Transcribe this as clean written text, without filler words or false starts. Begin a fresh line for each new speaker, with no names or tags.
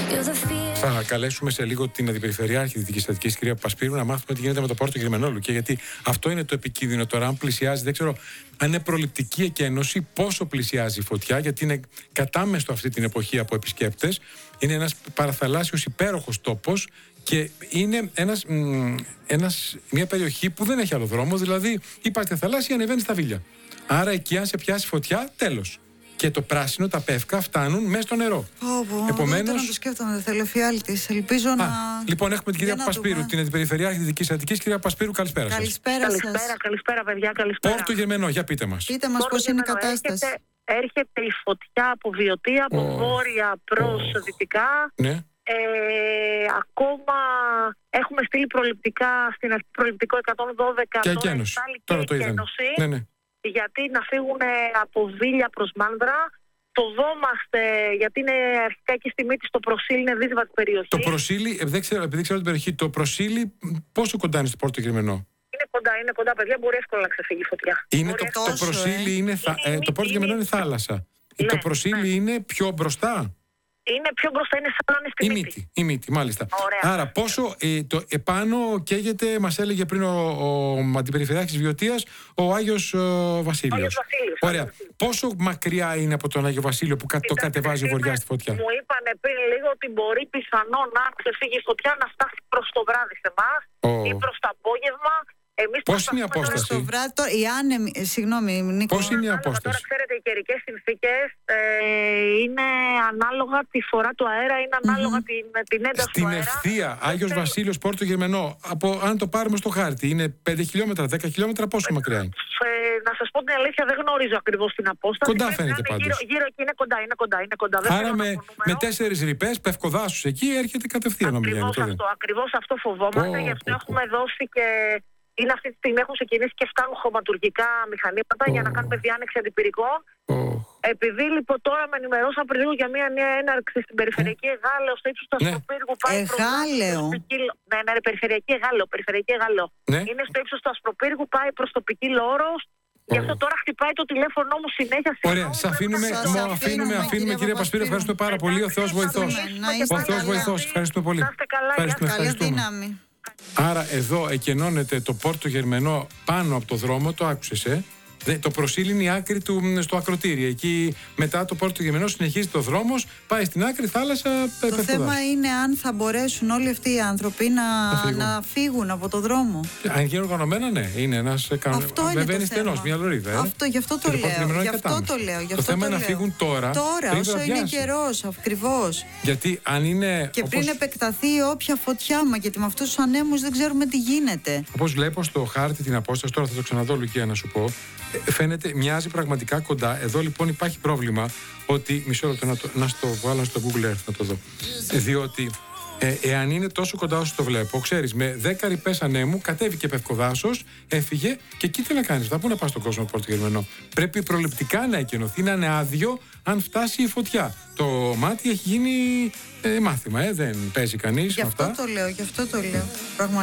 Θα καλέσουμε σε λίγο την Αντιπεριφερειάρχη Δυτικής Αττικής, κυρία Πασπύρου, να μάθουμε τι γίνεται με το Πόρτο Γερμανόλου. Και γιατί αυτό είναι το επικίνδυνο τώρα. Αν πλησιάζει, δεν ξέρω αν είναι προληπτική εκένωση, πόσο πλησιάζει η φωτιά, γιατί είναι κατάμεστο αυτή την εποχή από επισκέπτες. Είναι ένας παραθαλάσσιος υπέροχος τόπος και είναι μια περιοχή που δεν έχει άλλο δρόμο. Δηλαδή, υπάρχει θαλάσσια, ανεβαίνει στα Βίλια. Άρα εκεί, αν σε πιάσει φωτιά, τέλος. Και το πράσινο, τα πεύκα φτάνουν μέσα στο νερό.
Επομένως. Δεν το σκέφτομαι, δεν θέλω εφιάλτης. Ελπίζω να.
Λοιπόν, έχουμε την κυρία Πασπύρου, την Αντιπεριφερειάρχη Δυτικής Αττικής. Κυρία Πασπύρου, καλησπέρα σας.
Καλησπέρα, παιδιά, καλησπέρα.
Πόρτο Γερμανό, για πείτε μας.
Πείτε μας πώς είναι η κατάσταση.
Έρχεται η φωτιά από Βιωτία, από βόρεια προς δυτικά.
Ναι.
Ακόμα έχουμε στείλει προληπτικά στην αρχή προληπτικό 112
και εκένωση. Τώρα το είδαμε. Ναι.
Γιατί να φύγουν από Βίλια προς Μάνδρα. Φοβόμαστε, γιατί είναι αρχικά εκεί στη Μύτη, το Προσίλι είναι δύσβατη περιοχή. Το Προσίλι,
επειδή ξέρω την περιοχή, το Προσίλι πόσο κοντά είναι στο Πόρτο Γερμανό?
Είναι κοντά, παιδιά, μπορεί εύκολα να ξεφύγει η φωτιά.
Το Προσίλι το Πόρτο Γερμανό είναι θάλασσα.
Ναι,
το Προσίλι είναι πιο μπροστά.
Είναι πιο μπροστά, είναι σαν να είναι στη Μύτη.
Η Μύτη, μάλιστα.
Ωραία.
Άρα, πόσο επάνω καίγεται, μας έλεγε πριν ο Αντιπεριφερειάρχης Βιωτίας, ο Άγιος Βασίλειος. Ωραία. Πόσο μακριά είναι από τον Άγιο Βασίλειο που το κατεβάζει ο Βορειάς στη φωτιά?
Μου είπανε πριν λίγο ότι μπορεί πιθανό να ξεφύγει η φωτιά, να φτάσει προς το βράδυ σε εμάς ή προς το απόγευμα.
Πώς είναι η απόσταση?
Συγγνώμη, Νίκο.
Πώς είναι η απόσταση?
Τώρα ξέρετε, οι καιρικές συνθήκες είναι ανάλογα τη φορά του αέρα, είναι ανάλογα την ένταση του αέρα.
Στην ευθεία, Άγιος Βασίλειος, Πόρτο Γερμανό, αν το πάρουμε στο χάρτη, είναι 5 χιλιόμετρα, 10 χιλιόμετρα, πόσο μακριά είναι?
Να σας πω την αλήθεια, δεν γνωρίζω ακριβώς την απόσταση.
Κοντά φαίνεται πάντως.
Γύρω εκεί είναι κοντά.
Άρα με 4 ρηπές, πευκοδάσους εκεί, έρχεται κατευθείαν ο Μιγέννη.
Ακριβώς αυτό φοβόμαστε, γι' αυτό έχουμε δώσει και. Είναι αυτή τη στιγμή έχουν ξεκινήσει και φτάνουν χωματουργικά μηχανήματα για να κάνουμε διάνοιξη αντιπυρικών. Επειδή λοιπόν τώρα με ενημερώσαν πριν λίγο για μια νέα έναρξη στην περιφερειακή Εγάλεο, στο ύψος του Ασπροπύργου πάει
Εγάλεο.
Ναι, περιφερειακή Εγάλεο.
Ναι.
Είναι στο ύψος του Ασπροπύργου, πάει προς το Ποικίλο Όρος. Γι' αυτό τώρα χτυπάει το τηλέφωνο μου συνέχεια.
Ωραία, αφήνουμε κυρία Πασπύρου, ευχαριστούμε πάρα πολύ. Ο Θεός βοηθός. Ευχαριστούμε πολύ.
Καλή δύναμη.
Άρα εδώ εκενώνεται το Πόρτο Γερμανό πάνω από το δρόμο, το άκουσες, Το Προσίλι είναι η άκρη του στο ακροτήρι. Εκεί μετά το Πόρτο Γερμανό συνεχίζει το δρόμος, πάει στην άκρη, θάλασσα.
Το θέμα είναι αν θα μπορέσουν όλοι αυτοί οι άνθρωποι να φύγουν από το δρόμο.
Αν γίνει οργανωμένα, ναι. Είναι ένας κανονισμός. Βέβαια είναι στενός, μια λωρίδα.
Γι' αυτό το λέω.
Το θέμα είναι να φύγουν τώρα.
Όσο είναι καιρός, ακριβώς.
Γιατί αν είναι.
Και πριν επεκταθεί όποια φωτιά, γιατί με αυτούς τους ανέμους δεν ξέρουμε τι γίνεται.
Όπως βλέπω στο χάρτη την απόσταση, τώρα θα το ξαναδώ, Λουκία, να σου πω. Φαίνεται, μοιάζει πραγματικά κοντά. Εδώ λοιπόν υπάρχει πρόβλημα ότι. Μισό λεπτό να στο βάλω στο Google Earth να το δω. Διότι εάν είναι τόσο κοντά όσο το βλέπω, ξέρεις, με 10 ρηπές ανέμου κατέβηκε πευκοδάσος, έφυγε και εκεί τι να κάνεις. Πού να πας στον κόσμο του Πόρτο Γερμανό? Πρέπει προληπτικά να εκενωθεί, να είναι άδειο αν φτάσει η φωτιά. Το μάτι έχει γίνει μάθημα, δεν παίζει κανείς.
Γι' αυτό το λέω.